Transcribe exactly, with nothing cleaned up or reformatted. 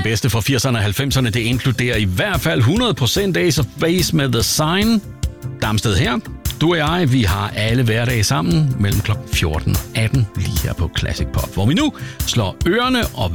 bedste fra firserne og halvfemserne, det inkluderer i hvert fald hundrede procent Ace of Base med The Sign. Damsted her. Du og jeg, vi har alle hverdage sammen mellem klokken fjorten og atten lige her på Classic Pop, hvor vi nu slår ørerne og